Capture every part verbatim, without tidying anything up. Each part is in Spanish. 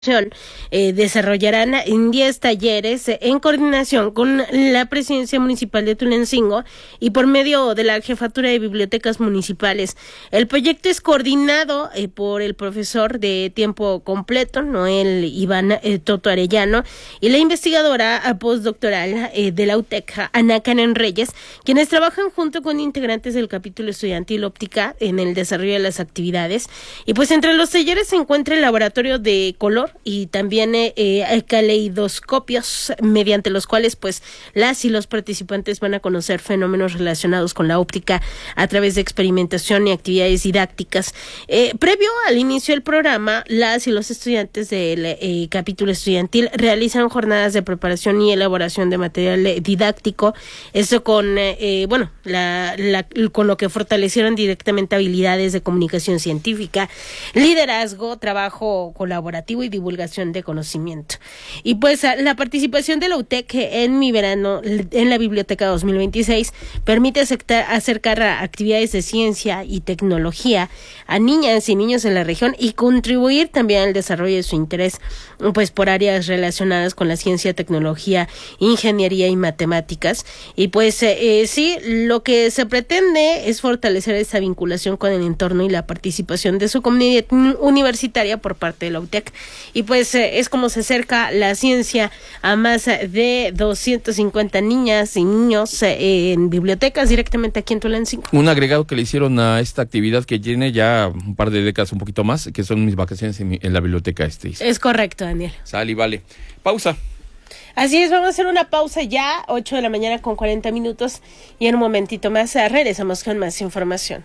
Eh, desarrollarán en diez talleres eh, en coordinación con la Presidencia Municipal de Tulancingo y por medio de la Jefatura de Bibliotecas Municipales. El proyecto es coordinado eh, por el profesor de tiempo completo, Noel Iván eh, Toto Arellano, y la investigadora postdoctoral eh, de la U T E C, Ana Karen Reyes, quienes trabajan junto con integrantes del capítulo estudiantil óptica en el desarrollo de las actividades. Y pues entre los talleres se encuentra el laboratorio de color y también eh, eh, caleidoscopios, mediante los cuales pues las y los participantes van a conocer fenómenos relacionados con la óptica a través de experimentación y actividades didácticas. Eh, previo al inicio del programa, las y los estudiantes del eh, capítulo estudiantil realizan jornadas de preparación y elaboración de material eh, didáctico, esto con eh, bueno la, la con lo que fortalecieron directamente habilidades de comunicación científica, liderazgo, trabajo colaborativo y divulgación de conocimiento. Y pues la participación de la U T E C en Mi Verano en la Biblioteca dos mil veintiséis permite acercar, acercar a actividades de ciencia y tecnología a niñas y niños en la región y contribuir también al desarrollo de su interés pues por áreas relacionadas con la ciencia, tecnología, ingeniería y matemáticas. Y pues eh, sí, lo que se pretende es fortalecer esa vinculación con el entorno y la participación de su comunidad universitaria por parte de la U T E C. Y pues eh, es como se acerca la ciencia a más de doscientas cincuenta niñas y niños eh, en bibliotecas directamente aquí en Tulancingo. Un agregado que le hicieron a esta actividad que tiene ya un par de décadas, un poquito más, que son mis vacaciones en, mi, en la biblioteca este. Es correcto, Daniel. Sale y vale. Pausa. Así es, vamos a hacer una pausa ya, ocho de la mañana con cuarenta minutos, y en un momentito más regresamos con más información.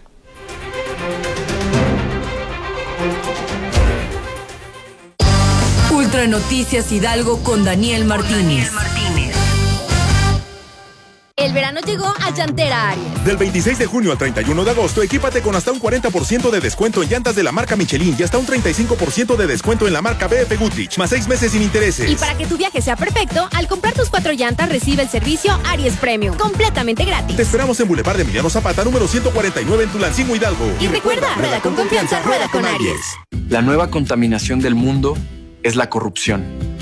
Ultra Noticias Hidalgo con Daniel Martínez. El verano llegó a Llantera Aries. Del veintiséis de junio al treinta y uno de agosto, equípate con hasta un cuarenta por ciento de descuento en llantas de la marca Michelin y hasta un treinta y cinco por ciento de descuento en la marca B F Goodrich, más seis meses sin intereses. Y para que tu viaje sea perfecto, al comprar tus cuatro llantas, recibe el servicio Aries Premium, completamente gratis. Te esperamos en Boulevard de Emiliano Zapata, número ciento cuarenta y nueve en Tulancingo, Hidalgo. Y, y recuerda, rueda, rueda con confianza, rueda con Aries. La nueva contaminación del mundo es la corrupción.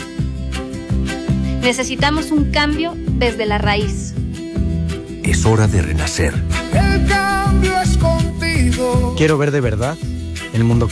Necesitamos un cambio desde la raíz. Es hora de renacer. El cambio es contigo. Quiero ver de verdad el mundo que